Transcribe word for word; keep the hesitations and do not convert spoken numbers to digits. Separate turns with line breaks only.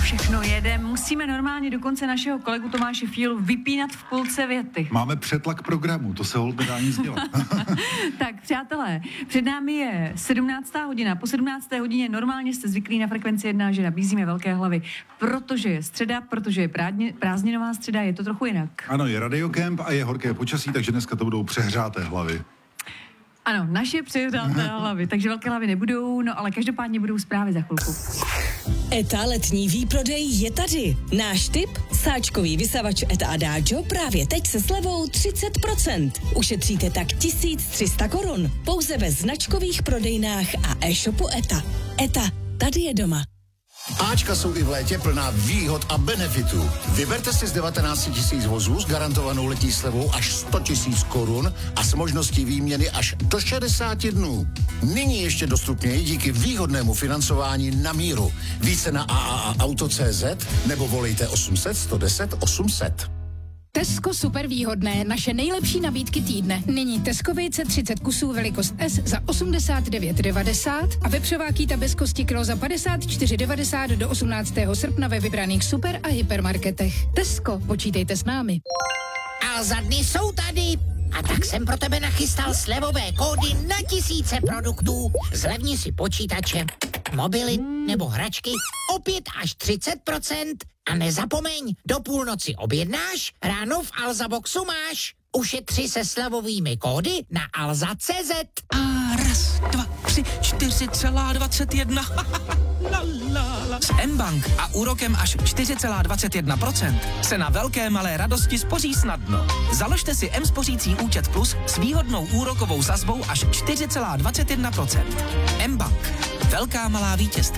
všechno jede. Musíme normálně do konce našeho kolegu Tomáše Fílu vypínat v půlce věty.
Máme přetlak programu, to se holt nedá nic dělat.
Tak, přátelé, před námi je sedmnáctá hodina. Po sedmnácté hodině normálně jste zvyklí na frekvenci jedna, že nabízíme velké hlavy. Protože je středa, protože je prázdně, prázdninová středa, je to trochu jinak.
Ano, je radiokemp a je horké počasí, takže dneska to budou přehřáté hlavy.
Ano, naše přehřáté hlavy, takže velké hlavy nebudou, no ale každopádně budou zprávy za chvilku.
ETA letní výprodej je tady. Náš tip? Sáčkový vysavač ETA Adagio právě teď se slevou třicet procent. Ušetříte tak tisíc tři sta korun. Pouze ve značkových prodejnách a e-shopu ETA. ETA, tady je doma.
Ačka jsou i v létě plná výhod a benefitů. Vyberte si z devatenáct tisíc vozů s garantovanou letní slevou až sto tisíc korun a s možností výměny až do šedesáti dnů. Nyní ještě dostupněji díky výhodnému financování na míru. Více na a a a auto tečka cé zet nebo volejte osm set, sto deset, osm set.
Tesco super výhodné, naše nejlepší nabídky týdne. Nyní Tesco vejce třicet kusů velikost S za osmdesát devět devadesát a vepřová kýta bez kosti kilo za padesát čtyři devadesát do osmnáctého srpna ve vybraných super a hypermarketech. Tesco, počítejte s námi.
A za dny jsou tady. A tak jsem pro tebe nachystal slevové kódy na tisíce produktů. Zlevni si počítače, mobily nebo hračky o pět až třicet procent. A nezapomeň, do půlnoci objednáš, ráno v Alza Boxu máš. Ušetři se slevovými kódy na alza tečka cé zet.
A raz, dva, tři, čtyři celá dvacet jedna. La, la, la. S mBank a úrokem až čtyři celá dvacet jedna procent se na velké malé radosti spoří snadno. Založte si mSpořící účet Plus s výhodnou úrokovou sazbou až čtyři celá dvacet jedna procent. mBank. Velká malá vítězství.